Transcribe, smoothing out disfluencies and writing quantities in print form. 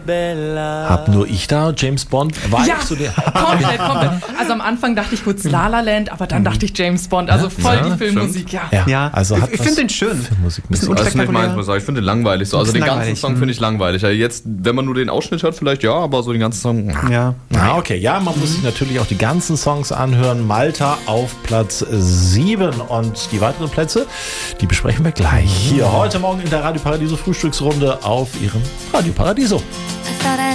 Hab nur ich da James Bond? War ich so der? Komplett. Also am Anfang dachte ich kurz La La Land, aber dann dachte ich James Bond. Also voll die Filmmusik, Ja, also ich finde den schön. Musikmäßig. Das ist nicht meins, muss ich sagen. Ich finde den langweilig. So. Also den ganzen langweilig, Song finde ich langweilig. Ja, jetzt, wenn man nur den Ausschnitt hört, vielleicht ja, aber so den ganzen Song. Ja. Okay. Ja, man muss sich natürlich auch die ganzen Songs anhören. Malta auf Platz 7 und die weiteren Plätze, die besprechen wir gleich. Hier heute Morgen in der Radio Paradiso Frühstücksrunde auf Ihrem Radio Paradiso. I thought I